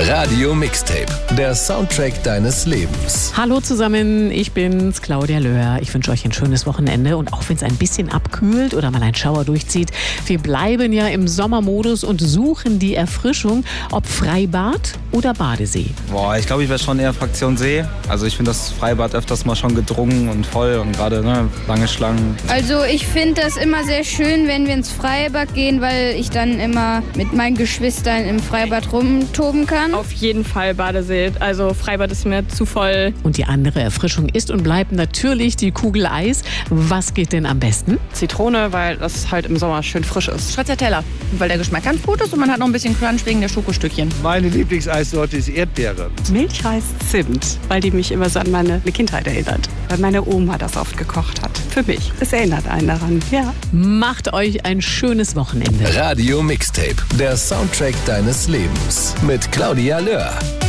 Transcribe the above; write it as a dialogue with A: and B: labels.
A: Radio Mixtape, der Soundtrack deines Lebens.
B: Hallo zusammen, ich bin's, Claudia Löhr. Ich wünsche euch ein schönes Wochenende und auch wenn es ein bisschen abkühlt oder mal ein Schauer durchzieht, wir bleiben ja im Sommermodus und suchen die Erfrischung, ob Freibad oder Badesee.
C: Ich glaube, ich wäre schon eher Fraktion See. Also ich finde das Freibad öfters mal schon gedrungen und voll und gerade lange Schlangen.
D: Also ich finde das immer sehr schön, wenn wir ins Freibad gehen, weil ich dann immer mit meinen Geschwistern im Freibad rumtoben kann.
E: Auf jeden Fall Badesee. Also Freibad ist mir zu voll.
B: Und die andere Erfrischung ist und bleibt natürlich die Kugel Eis. Was geht denn am besten?
E: Zitrone, weil das halt im Sommer schön frisch ist.
F: Stracciatella, weil der Geschmack ganz gut ist und man hat noch ein bisschen Crunch wegen der Schokostückchen.
G: Meine Lieblingseissorte ist Erdbeere.
H: Milchreis Zimt, weil die mich immer so an meine Kindheit erinnert. Weil meine Oma das oft gekocht hat. Für mich. Es erinnert einen daran, ja.
B: Macht euch ein schönes Wochenende.
A: Radio Mixtape, der Soundtrack deines Lebens. Mit Claudia Löhr.